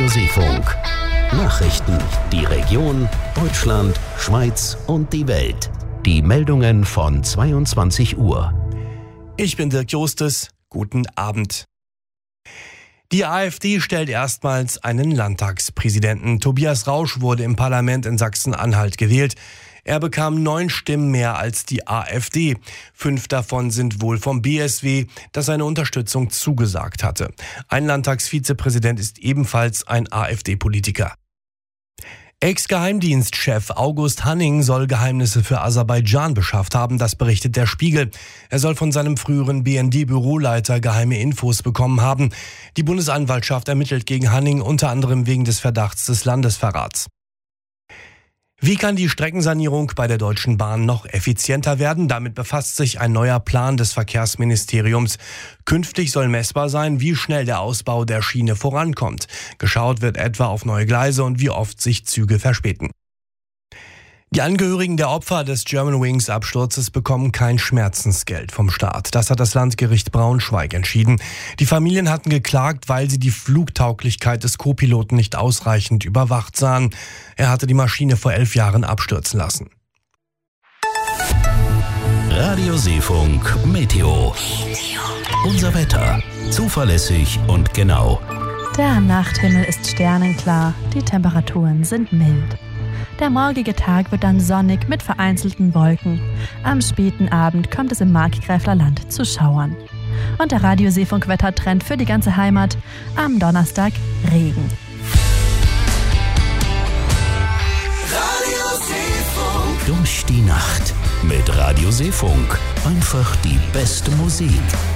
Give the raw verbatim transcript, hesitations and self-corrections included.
Seefunk. Nachrichten, die Region, Deutschland, Schweiz und die Welt. Die Meldungen von zweiundzwanzig Uhr. Ich bin Dirk Jostes. Guten Abend. Die AfD stellt erstmals einen Landtagspräsidenten. Tobias Rausch wurde im Parlament in Sachsen-Anhalt gewählt. Er bekam neun Stimmen mehr als die AfD. Fünf davon sind wohl vom B S W, das seine Unterstützung zugesagt hatte. Ein Landtagsvizepräsident ist ebenfalls ein AfD-Politiker. Ex-Geheimdienstchef August Hanning soll Geheimnisse für Aserbaidschan beschafft haben, das berichtet der Spiegel. Er soll von seinem früheren B N D-Büroleiter geheime Infos bekommen haben. Die Bundesanwaltschaft ermittelt gegen Hanning unter anderem wegen des Verdachts des Landesverrats. Wie kann die Streckensanierung bei der Deutschen Bahn noch effizienter werden? Damit befasst sich ein neuer Plan des Verkehrsministeriums. Künftig soll messbar sein, wie schnell der Ausbau der Schiene vorankommt. Geschaut wird etwa auf neue Gleise und wie oft sich Züge verspäten. Die Angehörigen der Opfer des Germanwings-Absturzes bekommen kein Schmerzensgeld vom Staat. Das hat das Landgericht Braunschweig entschieden. Die Familien hatten geklagt, weil sie die Flugtauglichkeit des Co-Piloten nicht ausreichend überwacht sahen. Er hatte die Maschine vor elf Jahren abstürzen lassen. Radio Seefunk Meteo. Unser Wetter. Zuverlässig und genau. Der Nachthimmel ist sternenklar. Die Temperaturen sind mild. Der morgige Tag wird dann sonnig mit vereinzelten Wolken. Am späten Abend kommt es im Markgräfler Land zu Schauern. Und der Radio Seefunk-Wettertrend für die ganze Heimat: am Donnerstag Regen. Radio Seefunk. Durch die Nacht mit Radio Seefunk. Einfach die beste Musik.